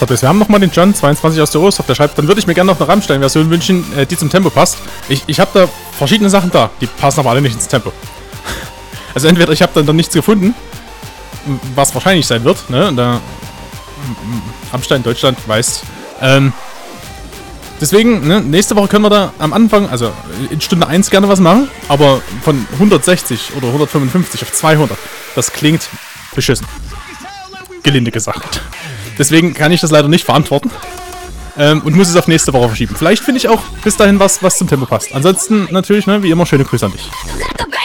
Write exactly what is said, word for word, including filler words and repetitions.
gemacht habe, ist, wir haben nochmal den John zweiundzwanzig aus der Rostock, der schreibt, dann würde ich mir gerne noch eine Rammstein-Version wünschen, äh, die zum Tempo passt. Ich, ich habe da verschiedene Sachen da, die passen aber alle nicht ins Tempo. Also entweder ich habe dann, dann nichts gefunden, was wahrscheinlich sein wird, ne, da Rammstein Deutschland weiß. Ähm, deswegen, ne, nächste Woche können wir da am Anfang, also in Stunde eins gerne was machen, aber von hundertsechzig oder hundertfünfundfünfzig auf zweihundert, das klingt beschissen. Gelinde gesagt. Deswegen kann ich das leider nicht verantworten. Ähm, und muss es auf nächste Woche verschieben. Vielleicht finde ich auch bis dahin was, was zum Tempo passt. Ansonsten natürlich, ne, wie immer, schöne Grüße an dich.